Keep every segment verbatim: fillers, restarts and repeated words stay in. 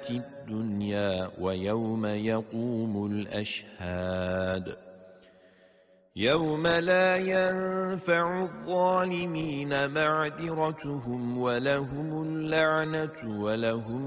الدُّنْيَا وَيَوْمَ يَقُومُ الْأَشْهَادُ يَوْمَ لَا يَنْفَعُ الظَّالِمِينَ مَعْذِرَتُهُمْ وَلَهُمُ اللَّعْنَةُ وَلَهُمْ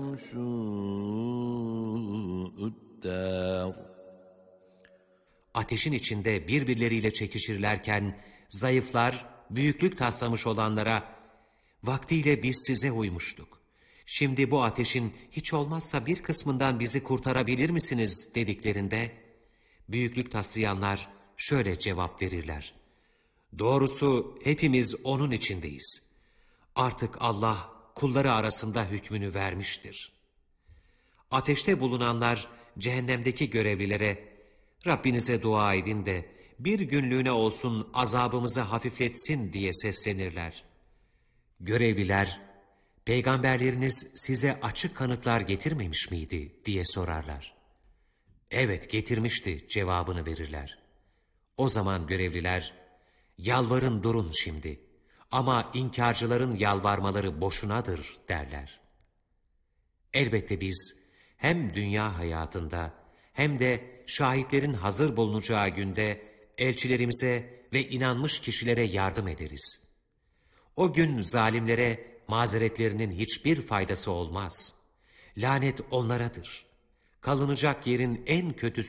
سُوءُ الدَّارِ. Ateşin içinde birbirleriyle çekişirlerken zayıflar, büyüklük taslamış olanlara, vaktiyle biz size uymuştuk. Şimdi bu ateşin hiç olmazsa bir kısmından bizi kurtarabilir misiniz dediklerinde, büyüklük taslayanlar şöyle cevap verirler: doğrusu hepimiz onun içindeyiz. Artık Allah kulları arasında hükmünü vermiştir. Ateşte bulunanlar cehennemdeki görevlilere, Rabbinize dua edin de bir günlüğüne olsun azabımızı hafifletsin diye seslenirler. Görevliler, peygamberleriniz size açık kanıtlar getirmemiş miydi diye sorarlar. Evet, getirmişti cevabını verirler. O zaman görevliler, yalvarın durun şimdi ama inkarcıların yalvarmaları boşunadır derler. Elbette biz hem dünya hayatında hem de şahitlerin hazır bulunacağı günde elçilerimize ve inanmış kişilere yardım ederiz. O gün zalimlere mazeretlerinin hiçbir faydası olmaz. Lanet onlaradır. Kalınacak yerin en kötüsü